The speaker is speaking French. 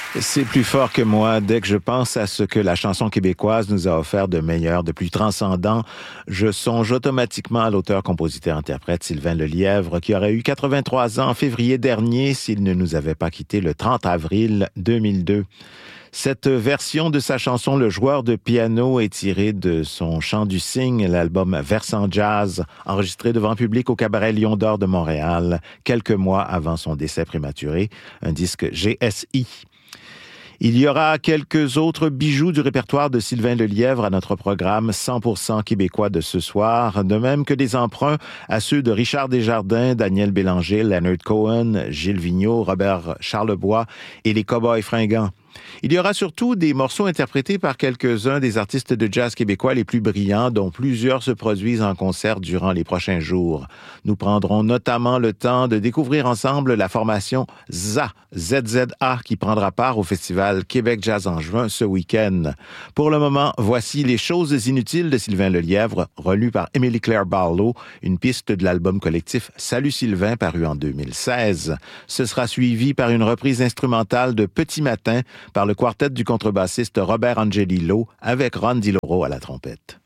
C'est plus fort que moi. Dès que je pense à ce que la chanson québécoise nous a offert de meilleur, de plus transcendant, je songe automatiquement à l'auteur-compositeur-interprète Sylvain Lelièvre, qui aurait eu 83 ans en février dernier s'il ne nous avait pas quittés le 30 avril 2002. Cette version de sa chanson Le joueur de piano est tirée de son Chant du cygne, l'album Versant Jazz, enregistré devant public au Cabaret Lion d'Or de Montréal, quelques mois avant son décès prématuré, un disque GSI. Il y aura quelques autres bijoux du répertoire de Sylvain Lelièvre à notre programme 100% québécois de ce soir, de même que des emprunts à ceux de Richard Desjardins, Daniel Bélanger, Leonard Cohen, Gilles Vigneault, Robert Charlebois et les Cowboys fringants. Il y aura surtout des morceaux interprétés par quelques-uns des artistes de jazz québécois les plus brillants, dont plusieurs se produisent en concert durant les prochains jours. Nous prendrons notamment le temps de découvrir ensemble la formation ZZA, qui prendra part au festival Québec Jazz en juin ce week-end. Pour le moment, voici Les choses inutiles de Sylvain Lelièvre, relu par Émilie Claire Barlow, une piste de l'album collectif Salut Sylvain, paru en 2016. Ce sera suivi par une reprise instrumentale de Petit Matin, par le quartet du contrebassiste Robert Angelillo avec Ron Di Loro à la trompette.